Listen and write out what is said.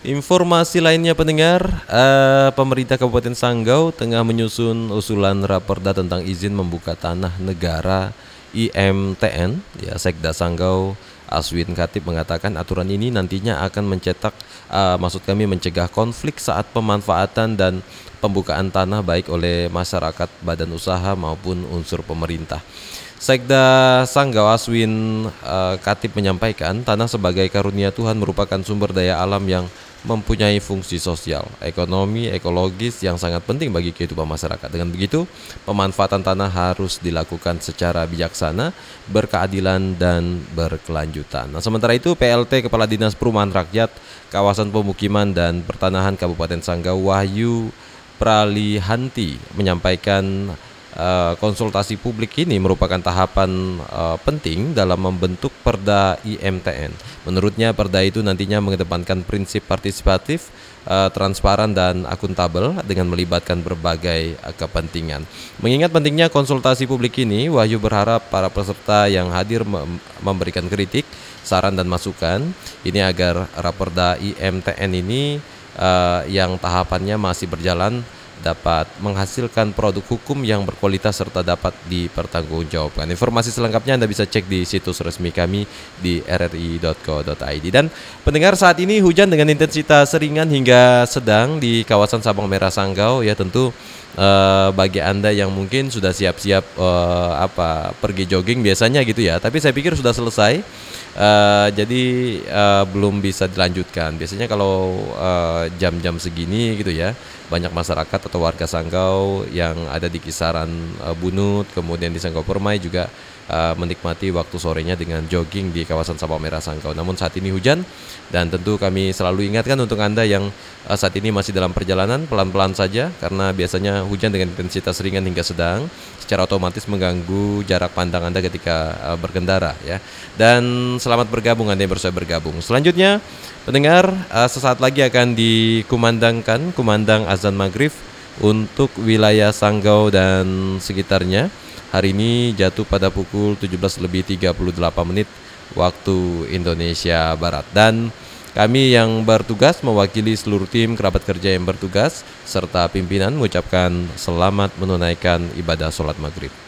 Informasi lainnya pendengar, pemerintah Kabupaten Sanggau tengah menyusun usulan raperda tentang izin membuka tanah negara IMTN. Ya, Sekda Sanggau Aswin Khatib mengatakan aturan ini nantinya akan mencegah konflik saat pemanfaatan dan pembukaan tanah baik oleh masyarakat, badan usaha maupun unsur pemerintah. Sekda Sanggau Aswin Khatib menyampaikan tanah sebagai karunia Tuhan merupakan sumber daya alam yang mempunyai fungsi sosial, ekonomi, ekologis yang sangat penting bagi kehidupan masyarakat. Dengan begitu, pemanfaatan tanah harus dilakukan secara bijaksana, berkeadilan, dan berkelanjutan. Nah, sementara itu, PLT Kepala Dinas Perumahan Rakyat, Kawasan Pemukiman dan Pertanahan Kabupaten Sanggau Wahyu Pralihanti menyampaikan konsultasi publik ini merupakan tahapan penting dalam membentuk Perda IMTN. Menurutnya Perda itu nantinya mengedepankan prinsip partisipatif, transparan dan akuntabel dengan melibatkan berbagai kepentingan. Mengingat pentingnya konsultasi publik ini, Wahyu berharap para peserta yang hadir memberikan kritik, saran dan masukan ini agar Raperda IMTN ini yang tahapannya masih berjalan dapat menghasilkan produk hukum yang berkualitas serta dapat dipertanggungjawabkan. Informasi selengkapnya Anda bisa cek di situs resmi kami di rri.co.id. Dan pendengar, saat ini hujan dengan intensitas ringan hingga sedang di kawasan Sabang Merah Sanggau. Ya, tentu bagi Anda yang mungkin sudah siap-siap pergi jogging biasanya gitu ya, tapi saya pikir sudah selesai. Jadi belum bisa dilanjutkan. Biasanya kalau jam-jam segini gitu ya, banyak masyarakat atau warga Sanggau yang ada di kisaran Bunut, kemudian di Sanggau Permai juga menikmati waktu sorenya dengan jogging di kawasan Sabang Merah Sanggau. Namun saat ini hujan dan tentu kami selalu ingatkan untuk Anda yang saat ini masih dalam perjalanan, pelan-pelan saja karena biasanya hujan dengan intensitas ringan hingga sedang secara otomatis mengganggu jarak pandang Anda ketika berkendara ya. Dan selamat bergabung Anda yang baru saja bergabung. Selanjutnya pendengar, sesaat lagi akan dikumandangkan kumandang azan maghrib untuk wilayah Sanggau dan sekitarnya. Hari ini jatuh pada pukul 17:38 waktu Indonesia Barat. Dan kami yang bertugas mewakili seluruh tim kerabat kerja yang bertugas serta pimpinan mengucapkan selamat menunaikan ibadah sholat maghrib.